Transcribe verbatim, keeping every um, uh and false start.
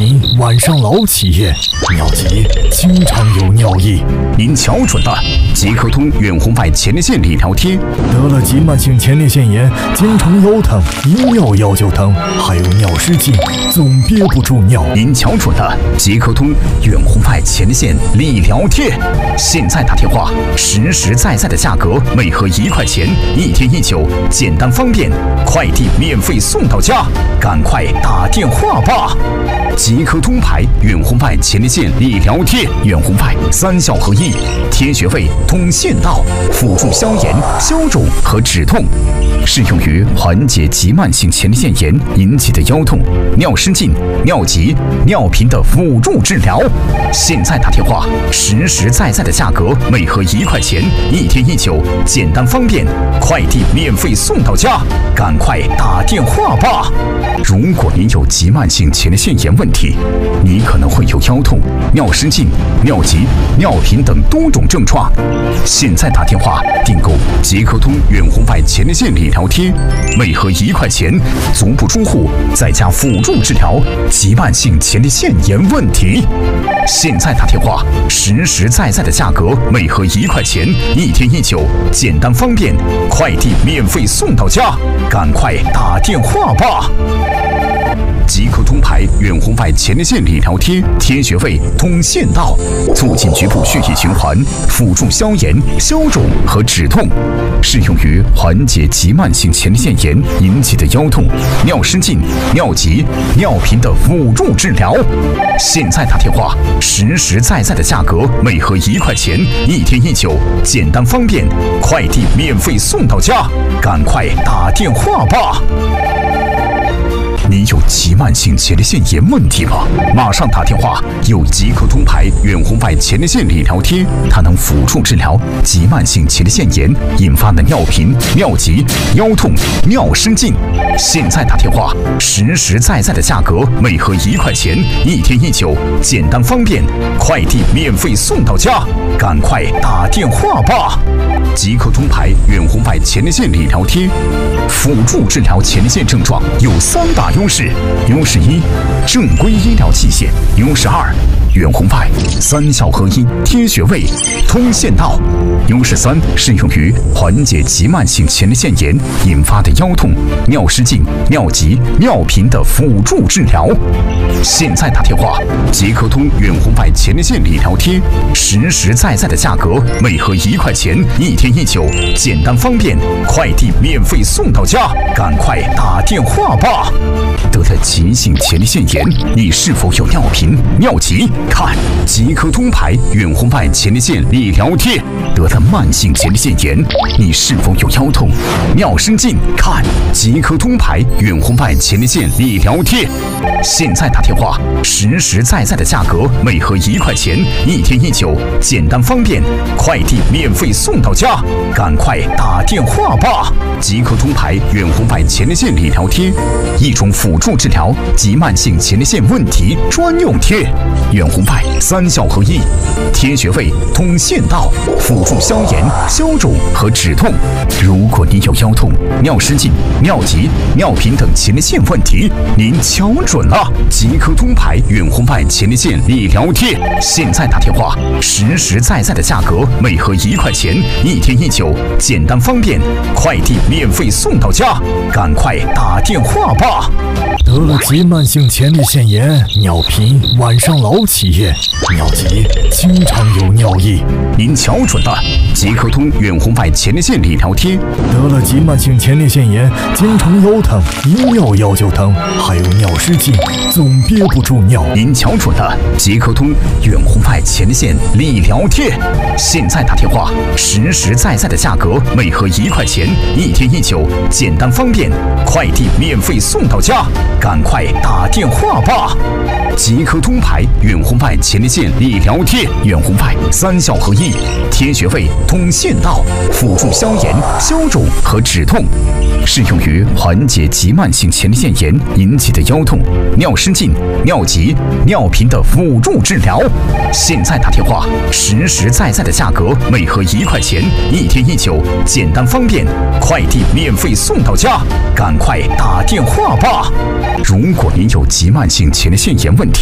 频晚上老起夜，尿急经常有尿意。 您瞧准了，即刻通远红外前列腺理疗贴。 得了急慢性前列腺炎，经常腰疼，一尿药就疼，还有尿失禁，总憋不住尿。 您瞧准了，即刻通远红外前列腺理疗贴。现在打电话，实实在在的价格，每盒一块钱，一天一九，简单方便，快递免费送到家，赶快打电话吧！即刻通牌远红外前列腺理疗贴，远红外三效合一，贴穴位、通腺道，辅助消炎、消肿和止痛，适用于缓解急慢性前列腺炎引起的腰痛、尿失禁、尿急、尿频的辅助治疗。现在打电话，实实在在的价格，每盒一块钱，一天一九，简单方便，快递免费送到家，赶快打电话吧！如果您有急慢性前列腺炎问题，你可能会有腰痛、尿失禁、尿急、尿频等多种症状。现在打电话订购即刻通远红外前列腺理疗贴，每盒一块钱，足不出户，在家辅助治疗急慢性前列腺炎问题。现在打电话，实实在在的价格，每盒一块钱，一天一九，简单方便，快递免费送到家，赶快打电话吧！即刻通牌远红外前列腺理疗贴，贴穴位、通腺道，促进局部血液循环，辅助消炎、消肿和止痛，适用于缓解急慢性前列腺炎引起的腰痛、尿失禁、尿急、尿频的辅助治疗。现在打电话，实实在在的价格，每盒一块钱，一天一九，简单方便，快递免费送到家，赶快打电话吧！你有急慢性前列腺炎问题吗？马上打电话！有即刻通牌远红外前列腺理疗贴，它能辅助治疗急慢性前列腺炎引发的尿频、尿急、腰痛、尿失禁。现在打电话，实实在在的价格，每盒一块钱，一天一九，简单方便，快递免费送到家，赶快打电话吧！即刻通牌远红外前列腺理疗贴，辅助治疗前列腺症状有三大优势：优势一，正规医疗器械；优势二，远红外三效合一，贴穴位、通腺道；优势三，适用于缓解急慢性前列腺炎引发的腰痛、尿失禁、尿急、尿频的辅助治疗。现在打电话，即刻通远红外前列腺理疗贴，实实在在的价格，每盒一块钱，一天一九，简单方便，快递免费送到家，赶快打电话吧！得了急性前列腺炎，你是否有尿频、尿急？看即刻通牌远红外前列腺理疗贴。得了慢性前列腺炎，你是否有腰痛、尿失禁？看即刻通牌远红外前列腺理疗贴。现在打电话，实实在在的价格，每盒一块钱，一天一九，简单方便，快递免费送到家，赶快打电话吧！即刻通牌远红外前列腺理疗贴，一种辅助治疗急慢性前列腺问题专用贴，远红外三效合一，贴穴位、通腺道，辅助消炎、消肿和止痛。如果你有腰痛、尿失禁、尿急、尿频等前列腺问题，您瞧准了，即刻通牌远红外前列腺理疗贴。现在打电话，实实在在的价格，每盒一块钱，一天一九，简单方便，快递免费送到家，赶快打电话吧！ 得了急慢性前列腺炎，尿频，晚上老起夜，尿急经常有尿意。 您瞧准了，即刻通远红外前列腺理疗贴。 得了急慢性前列腺炎，经常腰疼，一尿药就疼，还有尿失禁，总憋不住尿。 您瞧准了，即刻通远红外前列腺理疗贴。现在打电话，实实在在的价格，每盒一块钱，一天一九，简单方便，快递免费送到家，赶快打电话吧！即刻通牌远红外前列腺理疗贴，远红外三效合一，贴穴位、通腺道，辅助消炎、消肿和止痛，适用于缓解急慢性前列腺炎引起的腰痛、尿失禁、尿急、尿频的辅助治疗。现在打电话，实实在在的价格，每盒一块钱，一天一九，简单方便，快递免费送到家，赶快打电话吧！如果您有急慢性前列腺炎问